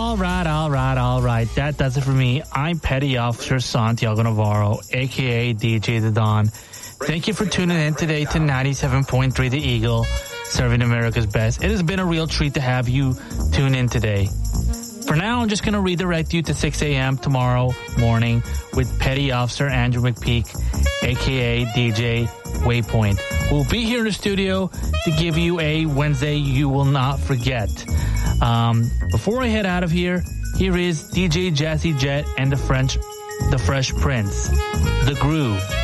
All right. That does it for me. I'm Petty Officer Santiago Navarro, a.k.a. DJ The Don. Thank you for tuning in today to 97.3 The Eagle, serving America's best. It has been a real treat to have you tune in today. For now, I'm just going to redirect you to 6 a.m. tomorrow morning with Petty Officer Andrew McPeak, a.k.a. DJ Waypoint. We'll be here in the studio to give you a Wednesday you will not forget. Before I head out of here is DJ Jazzy Jet and the Fresh Prince, The Groove.